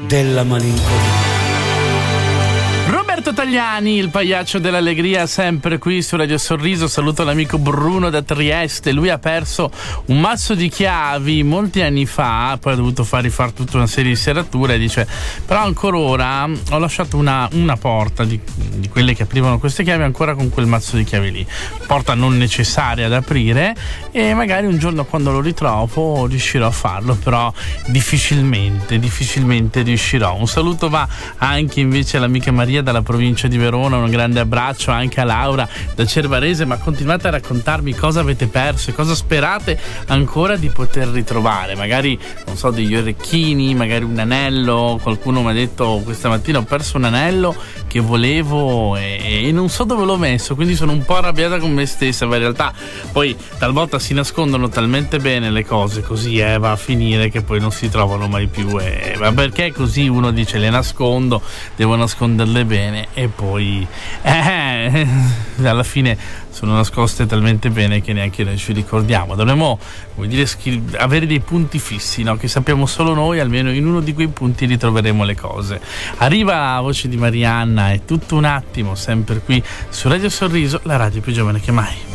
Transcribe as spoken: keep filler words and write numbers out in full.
della malinconia. Roberto Tagliani, il pagliaccio dell'allegria, sempre qui su Radio Sorriso. Saluto l'amico Bruno da Trieste. Lui ha perso un mazzo di chiavi molti anni fa, poi ha dovuto far rifare tutta una serie di serrature. Dice: però ancora ora ho lasciato una, una porta di, di quelle che aprivano queste chiavi ancora con quel mazzo di chiavi lì, porta non necessaria ad aprire, e magari un giorno quando lo ritrovo riuscirò a farlo, però difficilmente difficilmente riuscirò. Un saluto va anche invece all'amica Maria dalla provincia di Verona, un grande abbraccio anche a Laura da Cervarese. Ma continuate a raccontarmi cosa avete perso e cosa sperate ancora di poter ritrovare, magari non so, degli orecchini, magari un anello. Qualcuno mi ha detto questa mattina: ho perso un anello che volevo e, e non so dove l'ho messo, quindi sono un po' arrabbiata con me stessa, ma in realtà poi talvolta si nascondono talmente bene le cose, così eh, va a finire che poi non si trovano mai più, eh, ma perché così uno dice: le nascondo, devo nasconderle bene, e poi eh, alla fine sono nascoste talmente bene che neanche noi ci ricordiamo. Dovremmo, come dire, schil- avere dei punti fissi, no? Che sappiamo solo noi, almeno in uno di quei punti ritroveremo le cose. Arriva la voce di Marianna, è tutto un attimo, sempre qui su Radio Sorriso, la radio più giovane che mai.